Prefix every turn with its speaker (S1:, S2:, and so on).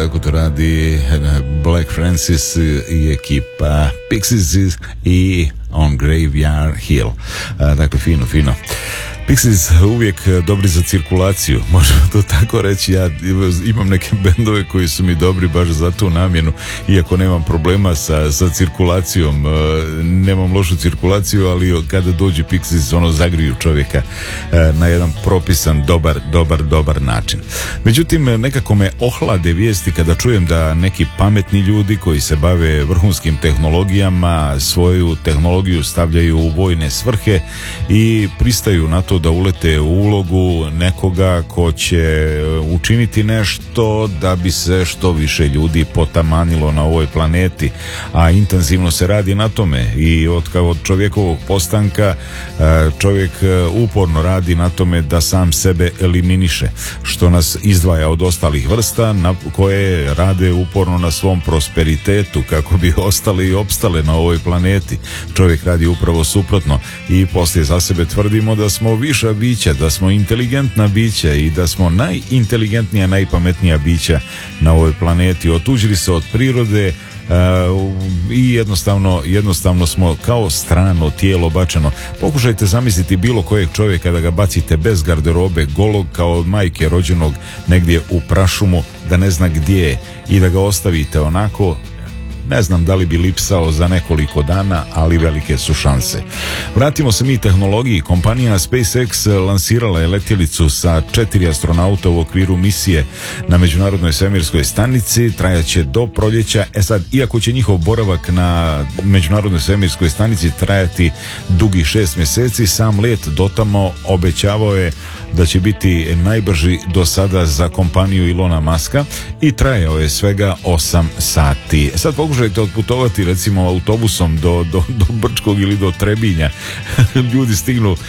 S1: tako to radi Black Francis i ekipa Pixies i On Graveyard Hill. Dakle, fino. Pixies uvijek dobri za cirkulaciju, možemo to tako reći. Ja imam neke bendove koji su mi dobri baš za tu namjenu, iako nemam problema sa cirkulacijom, nemam lošu cirkulaciju, ali kada dođe Pixies, ono zagriju čovjeka na jedan propisan, dobar način. Međutim, nekako me ohlade vijesti kada čujem da neki pametni ljudi koji se bave vrhunskim tehnologijama svoju tehnologiju stavljaju u vojne svrhe i pristaju na to da ulete u ulogu nekoga ko će učiniti nešto da bi se što više ljudi potamanilo na ovoj planeti, a intenzivno se radi na tome i od čovjekovog postanka čovjek uporno radi na tome da sam sebe eliminiše, što nas izdvaja od ostalih vrsta koje rade uporno na svom prosperitetu kako bi ostale i opstale na ovoj planeti. Čovjek radi upravo suprotno i poslije za sebe tvrdimo da smo viša bića, da smo inteligentna bića i da smo najinteligentnija, najpametnija bića na ovoj planeti. Otuđili se od prirode i jednostavno smo kao strano tijelo bačeno. Pokušajte zamisliti bilo kojeg čovjeka da ga bacite bez garderobe, golog kao od majke rođenog negdje u prašumu, da ne zna gdje je, i da ga ostavite onako. Ne znam da li bi lipsao za nekoliko dana, ali velike su šanse. Vratimo se mi tehnologiji. Kompanija SpaceX lansirala je letjelicu sa 4 astronauta u okviru misije na Međunarodnoj svemirskoj stanici. Trajaće do proljeća. Sad, iako će njihov boravak na Međunarodnoj svemirskoj stanici trajati dugi 6 mjeseci, sam let dotamo obećavao je da će biti najbrži do sada za kompaniju Ilona Muska i trajao je svega 8 sati. Sad pokušajte otputovati recimo autobusom do Brčkog ili do Trebinja. Ljudi stignu